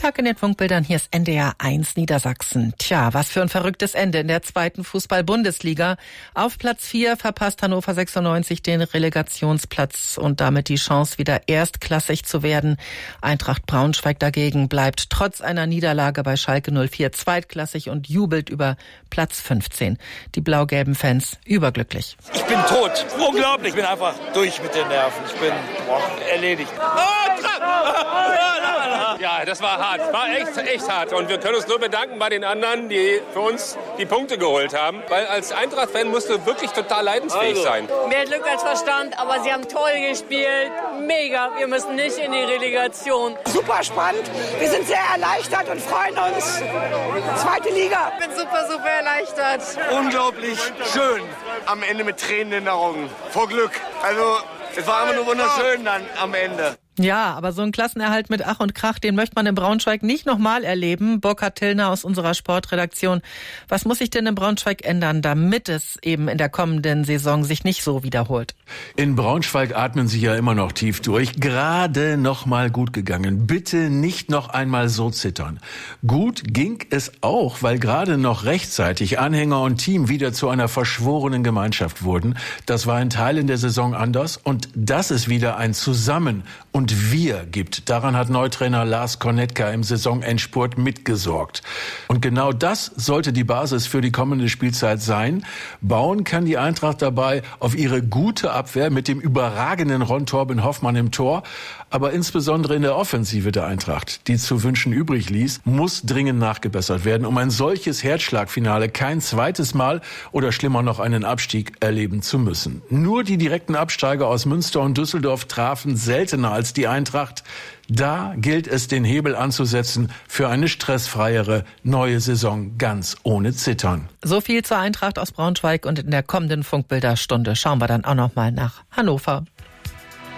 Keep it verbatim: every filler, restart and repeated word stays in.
Tag in den Funkbildern, hier ist N D R eins Niedersachsen. Tja, was für ein verrücktes Ende in der zweiten Fußball-Bundesliga. Auf Platz vier verpasst Hannover sechsundneunzig den Relegationsplatz und damit die Chance, wieder erstklassig zu werden. Eintracht Braunschweig dagegen bleibt trotz einer Niederlage bei Schalke null vier zweitklassig und jubelt über Platz fünfzehn. Die blau-gelben Fans überglücklich. Ich bin tot. Unglaublich. Ich bin einfach durch mit den Nerven. Ich bin boah, erledigt. Ja, das war hart. War echt, echt hart. Und wir können uns nur bedanken bei den anderen, die für uns die Punkte geholt haben. Weil als Eintracht-Fan musst du wirklich total leidensfähig also. sein. Mehr Glück als Verstand, aber sie haben toll gespielt. Mega. Wir müssen nicht in die Relegation. Super spannend. Wir sind sehr erleichtert und freuen uns. Zweite Liga. Ich bin super, super erleichtert. Unglaublich schön. Am Ende mit Tränen in den Augen. Vor Glück. Also, es war immer nur wunderschön dann am Ende. Ja, aber so ein Klassenerhalt mit Ach und Krach, den möchte man in Braunschweig nicht nochmal erleben. Burkhard Tillner aus unserer Sportredaktion. Was muss sich denn in Braunschweig ändern, damit es eben in der kommenden Saison sich nicht so wiederholt? In Braunschweig atmen sie ja immer noch tief durch. Gerade noch mal gut gegangen. Bitte nicht noch einmal so zittern. Gut ging es auch, weil gerade noch rechtzeitig Anhänger und Team wieder zu einer verschworenen Gemeinschaft wurden. Das war in Teilen der Saison anders und das ist wieder ein Zusammen und Wir gibt. Daran hat Neutrainer Lars Kornetka im Saisonendspurt mitgesorgt. Und genau das sollte die Basis für die kommende Spielzeit sein. Bauen kann die Eintracht dabei auf ihre gute Abwehr mit dem überragenden Ron Torben Hoffmann im Tor. Aber insbesondere in der Offensive der Eintracht, die zu wünschen übrig ließ, muss dringend nachgebessert werden, um ein solches Herzschlagfinale kein zweites Mal oder schlimmer noch einen Abstieg erleben zu müssen. Nur die direkten Absteiger aus Münster und Düsseldorf trafen seltener als die Eintracht. Da gilt es, den Hebel anzusetzen für eine stressfreiere neue Saison ganz ohne Zittern. So viel zur Eintracht aus Braunschweig und in der kommenden Funkbilderstunde schauen wir dann auch noch mal nach Hannover.